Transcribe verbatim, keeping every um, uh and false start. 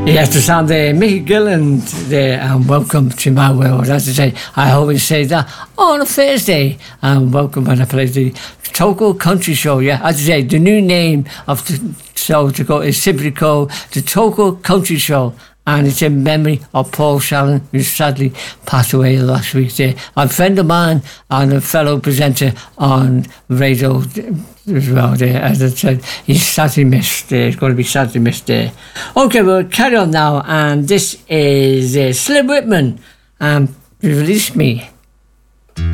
Yes, the sound there, Mickey Gillen there, and welcome to my world. As I say, I always say that on a Thursday, and welcome when I play the Togo Country Show. Yeah, as I say, the new name of the show to go is simply called the Togo Country Show, and it's in memory of Paul Shannon, who sadly passed away last week there. A friend of mine and a fellow presenter on radio as well there. As I said, he's sadly missed there. It's going to be sadly missed there. Okay, we'll carry on now, and this is uh, Slim Whitman, and um, Release Me.